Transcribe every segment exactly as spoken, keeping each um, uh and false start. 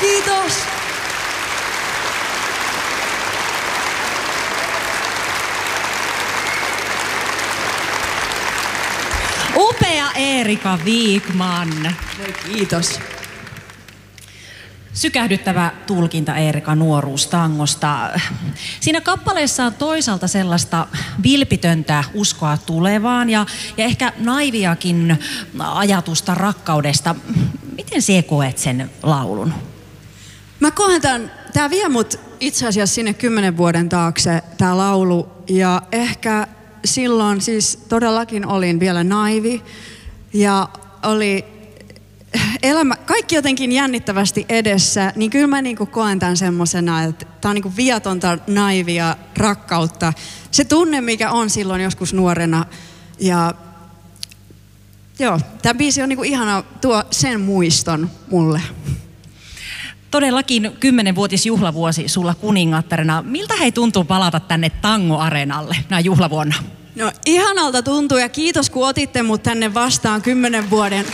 Kiitos. Upea Eerika Wikman. Voi kiitos. Sykähdyttävä tulkinta Eerika nuoruustangosta. Siinä kappaleessa on toisaalta sellaista vilpitöntä uskoa tulevaan ja, ja ehkä naiviakin ajatusta rakkaudesta. Miten sinä koet sen laulun? Mä koen tämän, tää vie mut itse asiassa sinne kymmenen vuoden taakse, tää laulu. Ja ehkä silloin siis todellakin olin vielä naivi ja oli elämä, kaikki jotenkin jännittävästi edessä, niin kyllä mä niinku koen tämän semmosena, että tää on niinku viatonta, naivia rakkautta. Se tunne, mikä on silloin joskus nuorena. Ja joo, tää biisi on niinku ihana, tuo sen muiston mulle. Todellakin kymmenvuotisjuhlavuosi sulla kuningattarena. Miltä hei tuntuu palata tänne Tango-areenalle näin juhlavuonna? No ihanalta tuntuu ja kiitos kun otitte mut tänne vastaan kymmenen vuoden,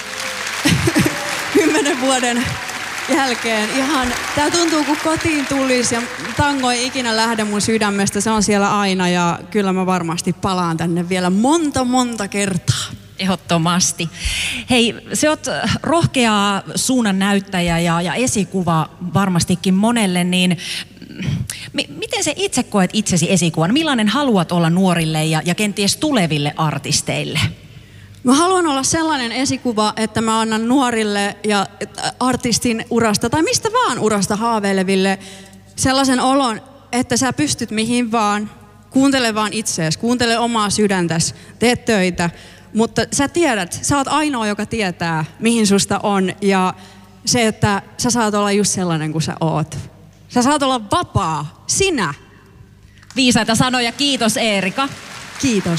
kymmenen vuoden jälkeen. Ihan, tää tuntuu kun kotiin tulisi ja tango ei ikinä lähde mun sydämestä, se on siellä aina ja kyllä mä varmasti palaan tänne vielä monta monta kertaa. Ehdottomasti. Hei, se oot rohkea suunnan näyttäjä ja, ja esikuva varmastikin monelle, niin m- miten sä itse koet itsesi esikuvan? Millainen haluat olla nuorille ja, ja kenties tuleville artisteille? Mä haluan olla sellainen esikuva, että mä annan nuorille ja artistin urasta tai mistä vaan urasta haaveileville sellaisen olon, että sä pystyt mihin vaan, kuuntele vaan itseäsi, kuuntele omaa sydäntäsi, tee töitä. Mutta sä tiedät, sä oot ainoa, joka tietää, mihin susta on. Ja se, että sä saat olla just sellainen kuin sä oot. Sä saat olla vapaa. Sinä. Viisaita sanoja. Kiitos Eerika. Kiitos.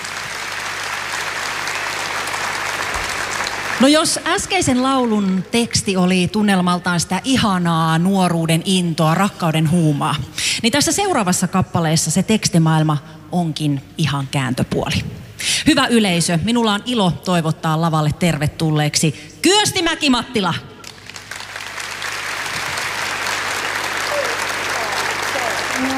No jos äskeisen laulun teksti oli tunnelmaltaan sitä ihanaa nuoruuden intoa, rakkauden huumaa, niin tässä seuraavassa kappaleessa se tekstimaailma onkin ihan kääntöpuoli. Hyvä yleisö, minulla on ilo toivottaa lavalle tervetulleeksi Kyösti Mäki-Mattila.